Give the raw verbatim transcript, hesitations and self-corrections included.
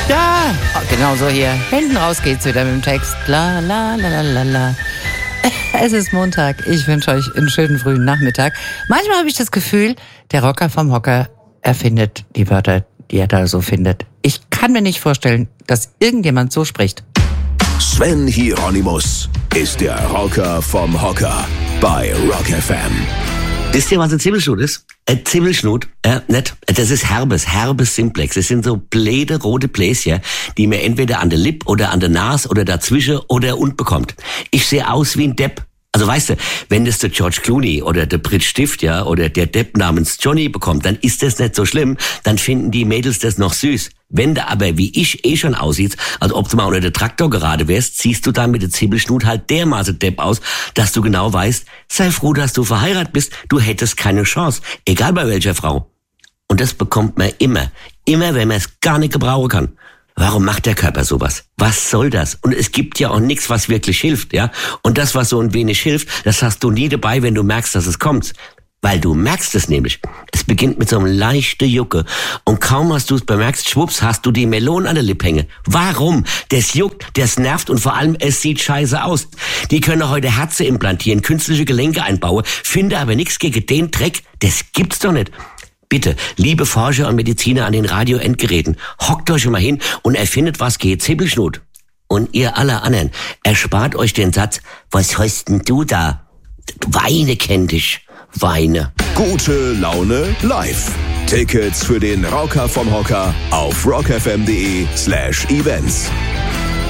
Ja, genau so hier. Hinten raus geht's wieder mit dem Text. La, la, la, la, la. Es ist Montag. Ich wünsche euch einen schönen frühen Nachmittag. Manchmal habe ich das Gefühl, der Rocker vom Hocker erfindet die Wörter, die er da so findet. Ich kann mir nicht vorstellen, dass irgendjemand so spricht. Sven Hieronymus ist der Rocker vom Hocker bei Rock F M. Wisst ihr, was ein Zibbelschnut ist? Ein Zibbelschnut, ja, nicht? Das ist herbes, herbes Simplex. Das sind so bläde rote Bläschen, die man entweder an der Lippe oder an der Nase oder dazwischen oder und bekommt. Ich sehe aus wie ein Depp. Also weißt du, wenn das der George Clooney oder der Brit Stift, ja, oder der Depp namens Johnny bekommt, dann ist das nicht so schlimm, dann finden die Mädels das noch süß. Wenn du aber wie ich eh schon aussiehst, als ob du mal unter der Traktor gerade wärst, siehst du dann mit der Zibbelschnut halt dermaßen Depp aus, dass du genau weißt, sei froh, dass du verheiratet bist, du hättest keine Chance, egal bei welcher Frau. Und das bekommt man immer, immer, wenn man es gar nicht gebrauchen kann. Warum macht der Körper sowas? Was soll das? Und es gibt ja auch nichts, was wirklich hilft, ja? Und das, was so ein wenig hilft, das hast du nie dabei, wenn du merkst, dass es kommt. Weil du merkst es nämlich. Es beginnt mit so einem leichten Jucke. Und kaum hast du es bemerkt, schwupps, hast du die Melonen an der Lippe hängen. Warum? Das juckt, das nervt und vor allem, es sieht scheiße aus. Die können heute Herze implantieren, künstliche Gelenke einbauen, finde aber nichts gegen den Dreck. Das gibt's doch nicht. Bitte, liebe Forscher und Mediziner an den Radio-Endgeräten, hockt euch mal hin und erfindet was gegen Zibbelschnut. Und ihr alle anderen, erspart euch den Satz, was hast denn du da? Weine kennt dich. Weine. Gute Laune live. Tickets für den Rocker vom Hocker auf rockfm.de slash events.